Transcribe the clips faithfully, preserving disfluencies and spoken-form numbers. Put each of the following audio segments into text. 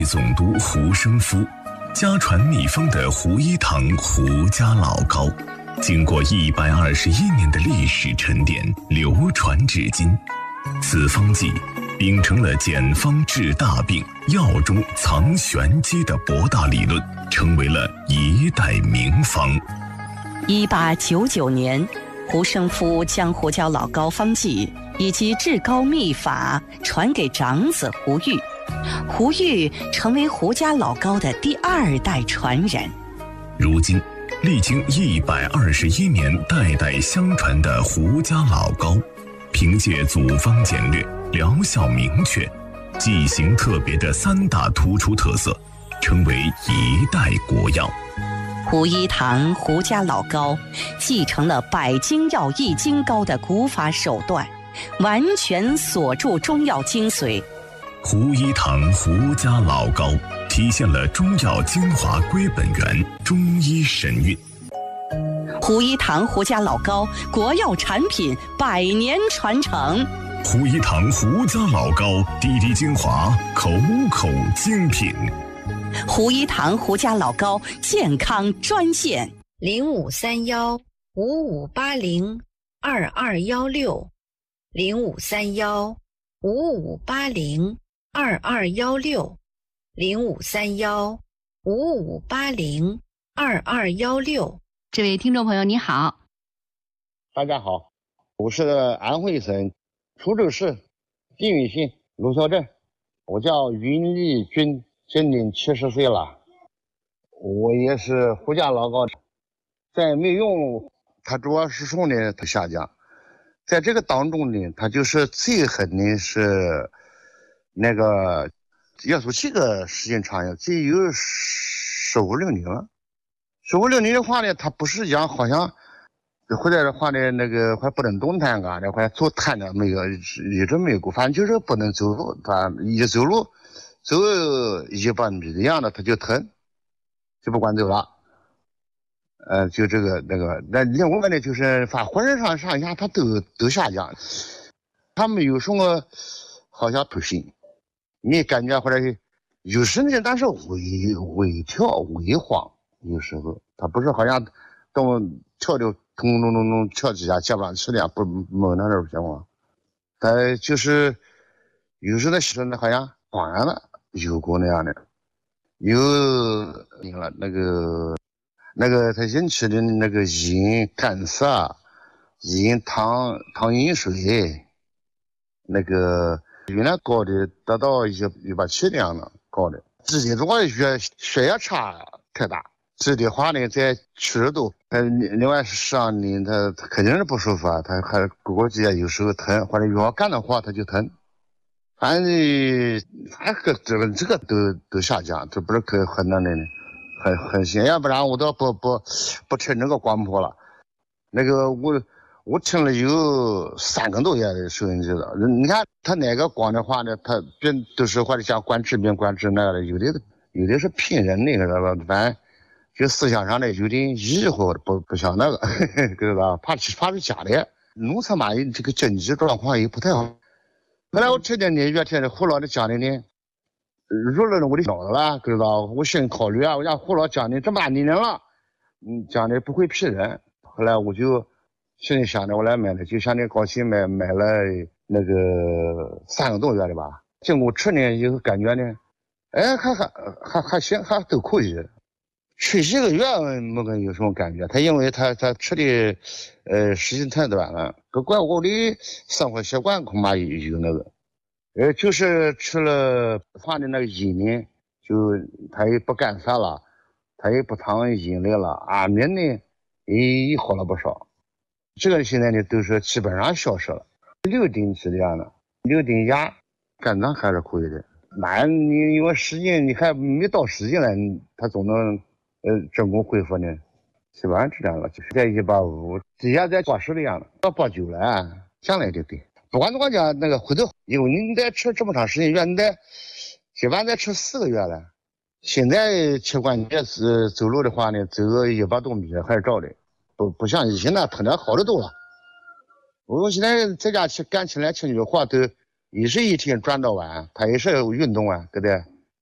总督胡生夫，家传秘方的胡一堂胡家老膏，经过一百二十一年的历史沉淀，流传至今。此方剂秉承了简方治大病、药中藏玄机的博大理论，成为了一代名方。 一八九九年，胡生夫将胡家老膏方剂以及治膏秘法传给长子胡玉，胡玉成为胡家老膏的第二代传人。 如今，历经一百二十一年代代相传的胡家老膏，凭借组方简略、疗效明确、剂型特别的三大突出特色，成为一代国药。 胡一堂胡家老膏继承了百精药易筋膏的古法手段，完全锁住中药精髓。 胡一堂胡家老膏体现了中药精华归本源，中医神韵。 胡一堂胡家老膏国药产品百年传承。 胡一堂胡家老膏滴滴精华，口口精品。 胡一堂胡家老膏健康专线： 零五三幺五五八零二二幺六，零五三幺五五八零二二幺六，零五三幺五五八零二二幺六。 这位听众朋友你好。 大家好，我是安徽省滁州市缙云县卢桥镇，我叫云丽军，今年七十岁了。我也是胡家老膏，在没用它主要是说呢，它下降。在这个当中呢，它就是最狠的是那个要说这个时间长呀，这有十五六年了。十五六年的话呢，它不是讲好像回来的话呢，那个还不能动弹啊，那还走弹的没有，一直没有过，反正就是不能走路，它一走路走一百米的样的，它就疼，就不管走了。呃，就这个那个，那另外呢，就是反浑身上上下它都都下降，它没有什么好像不行，你感觉或者是有时呢，但是微微跳微晃。有时候他不是好像动跳的咚咚咚咚跳几下接不上气的，不没那种情况。他就是有时候时呢好像恍然了，有过那样的，有了那个那个他引起的那个饮干涩、饮糖糖饮水，那个原来高的达到一一百七这样的高的，自己如果血血压差太大。这的话呢，在七十度，他另外是上呢，他他肯定是不舒服啊，他还估计有时候疼，或者要干的话他就疼，反正还个这个这个都都下降，这不是可很难的呢，很很险，要不然我都不不不吃那个光谱了，那个我我听了有三个多月的收音机了，你看他哪个光的话呢，他别都是或者像管治病管治那个的，有的有的是骗人的，知道吧？反正。就思想上的有点疑惑，不不像那个，知道吧？怕怕是假的。农村嘛，这个经济状况也不太好。后来我这点呢，月天的胡老的讲的呢，入了我的脑子了，知道？我先考虑啊，我讲胡老讲的这么大年龄了，嗯，讲的不会骗人。后来我就心里想着，我来买了，就像那高兴买买了那个三个多月的吧。经过吃呢，以后感觉呢，哎，还还还还行，还都可以。吃一个月没个有什么感觉，他因为他他吃的呃时间太短了，可怪我的生活习惯恐怕有有那个，呃就是吃了放的那个饮呢，就他也不干啥了，他也不糖饮料了，安眠呢也也好了不少，这个现在呢都是基本上消失了。六丁是这样的，六丁压肝脏还是可以的，那你因为时间你还没到时间了，他总能。呃，整功恢复呢，基本上是这样了，就是在一百五，底下在八十的样了，到八九了，将来就对。不管怎么讲，那个回头，因为你得吃这么长时间药，你得基本上得吃四个月了。现在吃关节是走路的话呢，走个一百多米还是照的，不不像以前那疼的好的多了。我现在在家去干起来轻的话，都也是一天转到晚，他也是运动啊，对不对？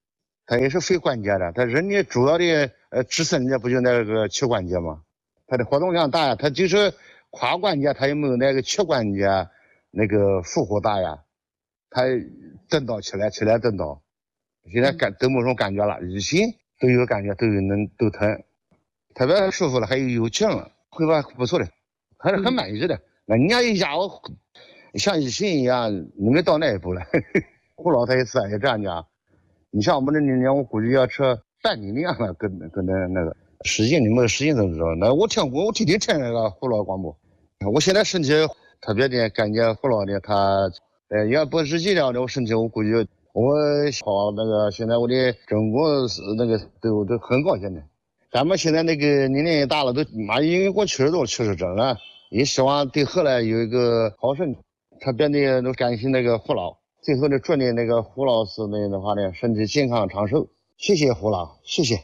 它也是非关节的，它人的主要的呃支撑的不就那个膝关节吗？它的活动量大呀，它就是胯关节它有没有那个膝关节那个负荷大呀？它蹬倒起来起来蹬倒，现在感都没什么感觉了，以前都有感觉，都有能都疼，特别舒服了，还有有劲了，会吧不错的，还是很满意的。那人家一家伙像以前一样，你没到那一步了。胡老太次也这样讲，你像我们这年龄，我估计要吃半年粮了，跟跟那那个实际你们实际怎么知道？那我听我我天天听那个胡老广播，我现在身体特别的感觉胡老的他，呃，要不日记了的我身体，我估计我好那个现在我的整个那个都都很高兴的。咱们现在那个年龄也大了，都妈因为过七十多七十整了，也希望对后来有一个好身体，特别的都感谢那个胡老。最后呢，祝你那个胡老师呢的话呢，身体健康长寿。谢谢胡老，谢谢。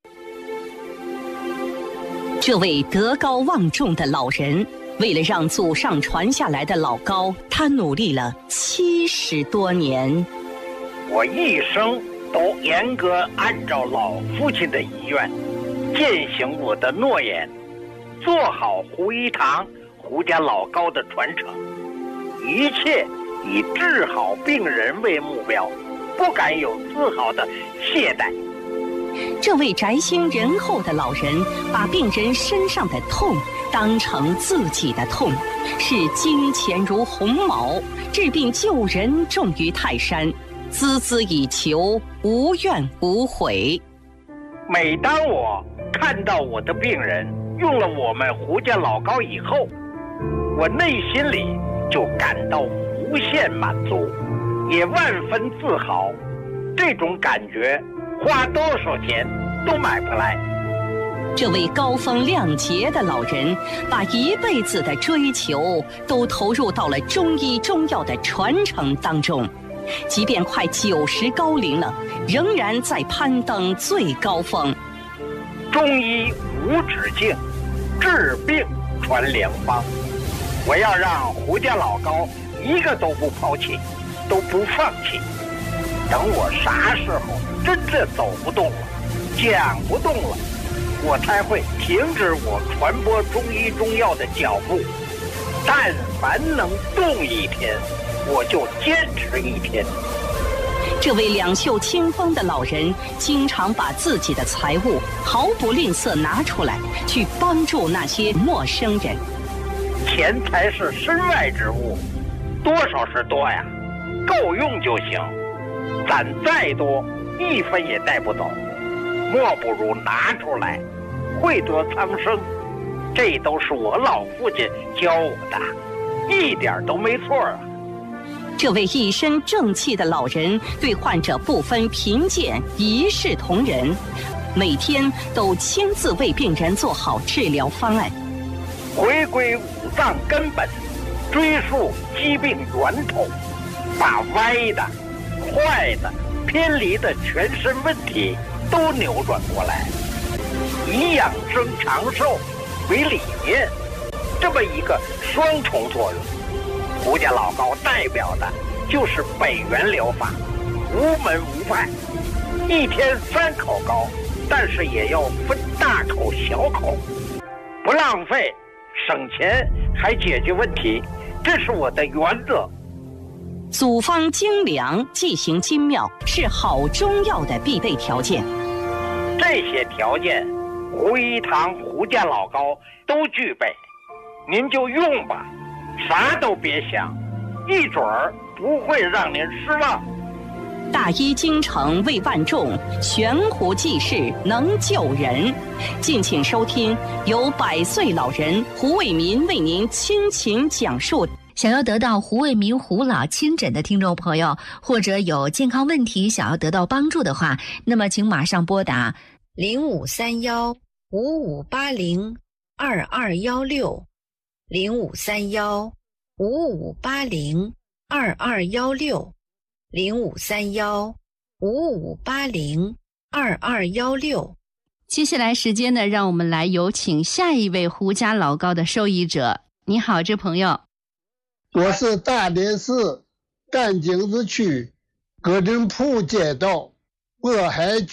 这位德高望重的老人，为了让祖上传下来的老高，他努力了七十多年。 我一生都严格按照老父亲的遗愿，践行我的诺言，做好胡一堂胡家老高的传承，一切以治好病人为目标，不敢有丝毫的懈怠。 这位宅心仁厚的老人，把病人身上的痛当成自己的痛，视金钱如鸿毛，治病救人重于泰山，孜孜以求，无怨无悔。 每当我看到我的病人用了我们胡家老高以后，我内心里就感到无限满足，也万分自豪。这种感觉花多少钱都买不来。 这位高风亮节的老人，把一辈子的追求都投入到了中医中药的传承当中，即便快九十高龄了，仍然在攀登最高峰。 中医无止境，治病传良方。我要让胡家老高一个都不抛弃，都不放弃。等我啥时候真正走不动了，讲不动了，我才会停止我传播中医中药的脚步。但凡能动一天，我就坚持一天。 这位两袖清风的老人，经常把自己的财物毫不吝啬拿出来，去帮助那些陌生人。 钱财是身外之物，多少是多呀，够用就行。攒再多，一分也带不走，莫不如拿出来，惠泽苍生。这都是我老父亲教我的，一点都没错啊。 这位一身正气的老人，对患者不分贫贱，一视同仁，每天都亲自为病人做好治疗方案。 回归五脏根本，追溯疾病源头，把歪的、坏的、偏离的全身问题都扭转过来，以养生长寿为理念，这么一个双重作用。胡家老高代表的就是北元疗法，无门无派，一天三口高，但是也要分大口小口，不浪费，省钱还解决问题，这是我的原则。 组方精良，剂行精妙，是好中药的必备条件。 这些条件，胡一堂胡家老高都具备，您就用吧，啥都别想，一准儿不会让您失望。 大医精诚为万众，悬壶济世能救人。敬请收听由百岁老人胡卫民为您倾情讲述。 想要得到胡卫民胡老亲诊的听众朋友，或者有健康问题想要得到帮助的话，那么请马上拨打零五三幺五五八零二二幺六，零五三幺五五八零二二幺六，零五三幺五五八零二二幺六。 接下来时间呢，让我们来有请下一位胡家老高的受益者。你好，这朋友。 我是大连市甘井子区葛振铺街道我还觉